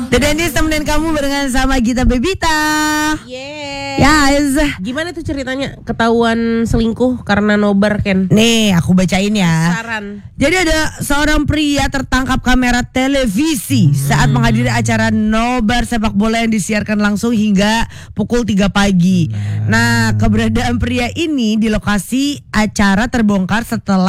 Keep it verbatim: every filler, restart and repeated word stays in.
The Dennis temenin kamu barengan sama Gita Bebita. Yeah. Yes. Gimana tuh ceritanya ketahuan selingkuh karena nobar, Ken? Nih aku bacain ya. Saran. Jadi ada seorang pria tertangkap kamera televisi saat menghadiri acara nobar sepak bola yang disiarkan langsung hingga pukul tiga pagi. Nah, keberadaan pria ini di lokasi acara terbongkar setelah